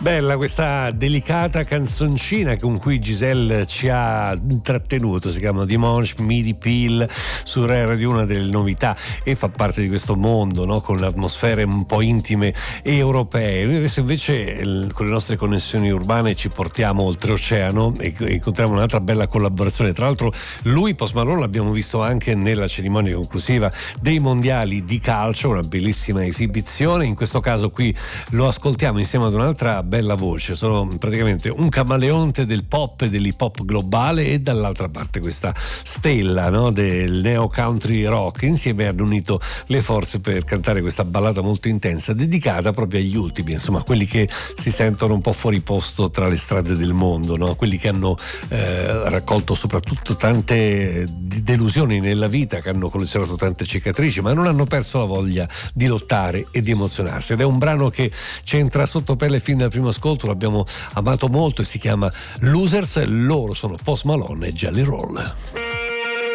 Bella questa delicata canzoncina con cui Giselle ci ha intrattenuto, si chiama Dimanche Midi Pile su Rai Radio, una delle novità, e fa parte di questo mondo, no? Con atmosfere un po' intime e europee. Noi adesso invece con le nostre connessioni urbane ci portiamo oltreoceano e incontriamo un'altra bella collaborazione. Tra l'altro lui, Post Malone, l'abbiamo visto anche nella cerimonia conclusiva dei mondiali di calcio, una bellissima esibizione. In questo caso qui lo ascoltiamo insieme ad un'altra bella voce, sono praticamente un camaleonte del pop e dell'hip hop globale, e dall'altra parte questa stella, no, del neo country rock. Insieme hanno unito le forze per cantare questa ballata molto intensa dedicata proprio agli ultimi, insomma quelli che si sentono un po' fuori posto tra le strade del mondo, no? Quelli che hanno raccolto soprattutto tante delusioni nella vita, che hanno collezionato tante cicatrici, ma non hanno perso la voglia di lottare e di emozionarsi. Ed è un brano che ci entra sotto pelle fin dal primo ascolto, l'abbiamo amato molto, e si chiama Losers. Loro sono Post Malone e Jelly Roll.